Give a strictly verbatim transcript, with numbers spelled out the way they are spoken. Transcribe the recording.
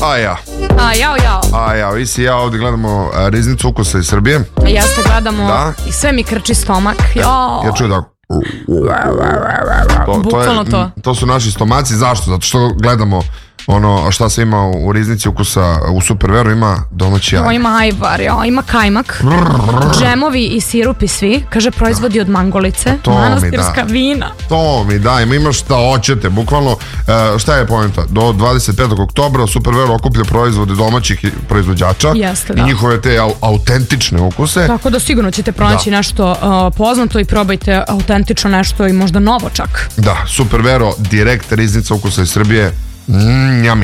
A ja. A jao, jao. A ja, vi si ja ovdje gledamo riznicu ukusa iz Srbije. Jeste, gledamo da. I sve mi krči stomak. Jao. Ja čujem tako. To, Bukvalno to, to. To su naši stomaci. Zašto? Zato što gledamo ono šta se ima u riznici ukusa u Superveru. Ima domaći ajvar. Ima ajvar, jo, ima kajmak, džemovi i sirupi svi. Kaže proizvodi od mangolice, manastirska vina. To mi da, ima šta hoćete. Bukvalno, šta je poenta? Do dvadeset petog oktobra Superveru okuplja proizvode domaćih proizvođača. Jeste, i njihove te autentične ukuse. Tako da sigurno ćete pronaći da. nešto uh, poznato i probajte autentično nešto i možda novo čak. Da, Supervero, direkt riznica ukusa iz Srbije. Mm, yummy.